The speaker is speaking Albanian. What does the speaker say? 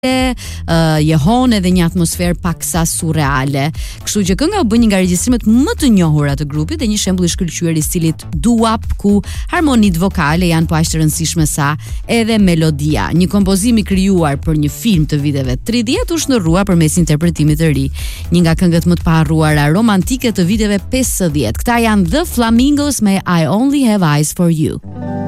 jehon edhe një atmosferë paksa surreale. Kështu që kënga u bë një nga regjistrimet më të njohura të grupit dhe një shembull i shkëlqyer i stilit doo-wop, ku harmonitë vokale janë po aq të rëndësishme sa edhe melodia. Një kompozim i krijuar për një film të viteve 30 u shndërrua përmes interpretimit të ri. Një nga këngët më të paharruara romantike të viteve 50. Këta janë The Flamingos me I Only Have Eyes for You.